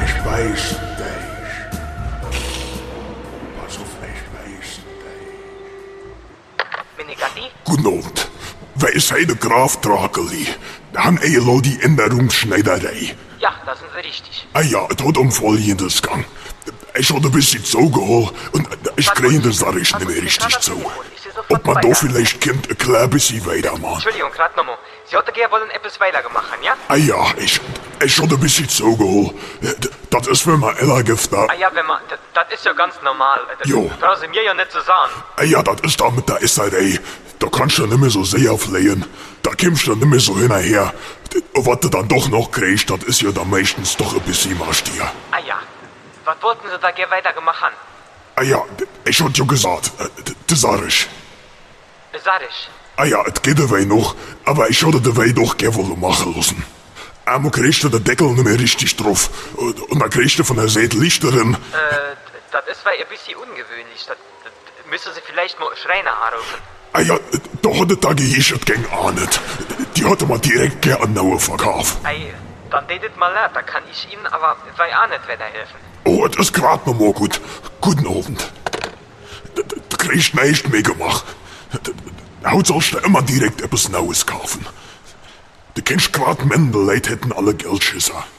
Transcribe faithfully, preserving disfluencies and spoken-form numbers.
ich weiß dich. Pass auf, ich weiß dich. Menegatti? Guten Abend. Wij zijn de Graaf Drakeli. Han Elo die Änderungsschneiderei. Ja, da sind Sie richtig. Ah ja, het hat um Folgendes gang. Ich hatte ein bisschen zugeholt und ich kriege das da nicht mehr richtig zu. Ob man da vielleicht kommt, ein klein bisschen weitermachen. Entschuldigung, gerade nochmal. Sie hätten gerne wollen etwas weitergemacht, ja? Ah ja, ich, ich hatte ein bisschen zugeholt. Das ist, wenn man Ella gibt, da. Ah ja, wenn man, das, das ist ja ganz normal. Das Jo. brauchen Sie mir ja nicht zu sagen. Ah ja, das ist da mit der Esserei. Da kannst du nicht mehr so sehr flehen. Da kommst du nicht mehr so hinterher. Was du dann doch noch kriegst, das ist ja dann meistens doch ein bisschen Marstier. Ah ja. Was wollten Sie da gerne weitergemacht haben? Ah ja, ich hab ja gesagt, das sag ich. Sag ich. Ah ja, es geht dabei noch, aber ich hatte dabei doch gerne wollen machen lassen. Einmal kriegst du den Deckel nicht mehr richtig drauf. Und, und dann kriegst du von der Seite Lichterin. Äh, das ist weil ein bisschen ungewöhnlich. Das, das müssen Sie vielleicht mal Schreiner anrufen. Ah ja, da hat der Tag ich es gern auch nicht. Die hatte man direkt gerne an Nauer verkauft. Ei, dann dedet mal leid, da kann ich Ihnen aber weil auch nicht weiterhelfen. Oh, das ist grad noch mal gut. Guten Abend. Du kriegst nicht mehr gemacht. Heute sollst du immer direkt etwas Neues kaufen. Du kennst grad Männer, die Leute hätten alle Geldschisser.